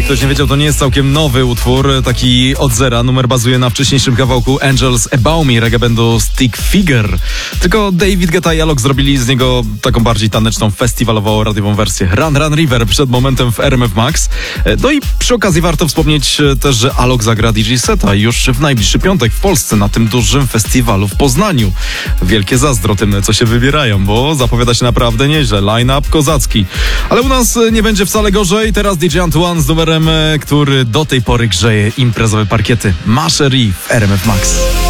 ktoś nie wiedział, to nie jest całkiem nowy utwór, taki od zera. Numer bazuje na wcześniejszym kawałku Angels About Me reggae bandu Stick Figure. Tylko David Guetta i Alok zrobili z niego taką bardziej taneczną, festiwalową, radiową wersję. Run Run River przed momentem w RMF Max. No i przy okazji warto wspomnieć też, że Alok zagra DJ seta już w najbliższy piątek w Polsce na tym dużym festiwalu w Poznaniu. Wielkie zazdro tym, co się wybierają, bo zapowiada się naprawdę nieźle. Line-up kozacki. Ale u nas nie będzie wcale gorzej. Teraz DJ Antoine z numerem, który do tej pory grzeje imprezowe parkiety. Ma Cherie w RMF Max.